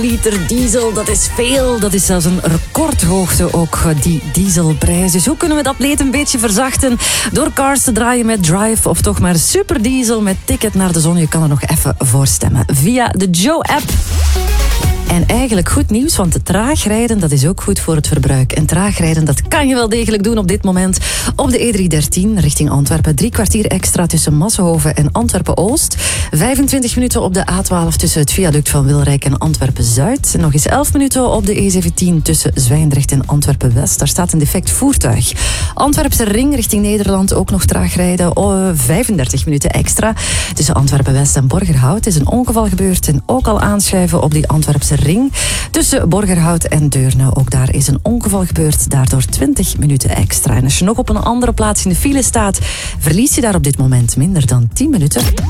Liter diesel, dat is veel. Dat is zelfs een recordhoogte ook, die dieselprijs. Dus hoe kunnen we dat leed een beetje verzachten? Door Cars te draaien met Drive of toch maar Superdiesel met Ticket naar de Zon. Je kan er nog even voor stemmen via de Joe-app. En eigenlijk goed nieuws, want traag rijden, dat is ook goed voor het verbruik. En traag rijden, dat kan je wel degelijk doen op dit moment. Op de E313 richting Antwerpen. 3 kwartier extra tussen Massenhoven en Antwerpen-Oost. 25 minuten op de A12 tussen het viaduct van Wilrijk en Antwerpen-Zuid. Nog eens 11 minuten op de E17 tussen Zwijndrecht en Antwerpen-West. Daar staat een defect voertuig. Antwerpse ring richting Nederland ook nog traag rijden. 35 minuten extra. Tussen Antwerpen-West en Borgerhout is een ongeval gebeurd. En ook al aanschuiven op die Antwerpse ring. Tussen Borgerhout en Deurne, ook daar is een ongeval gebeurd. Daardoor 20 minuten extra. En als je nog op een andere plaats in de file staat, verlies je daar op dit moment minder dan 10 minuten.